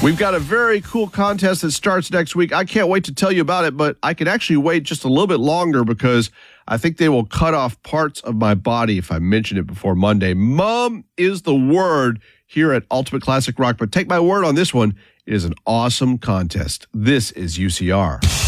We've got a very cool contest that starts next week. I can't wait to tell you about it, but I can actually wait just a little bit longer because I think they will cut off parts of my body if I mention it before Monday. Mom is the word here at Ultimate Classic Rock, but take my word on this one. It is an awesome contest. This is UCR.